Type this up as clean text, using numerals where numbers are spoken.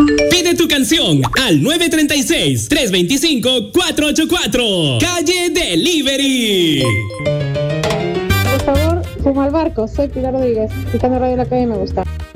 Pide tu canción al 936-325-484. Calle Delivery. Por favor, suma al barco. Soy Pilar Rodríguez. Escuchando Radio La Calle me gusta.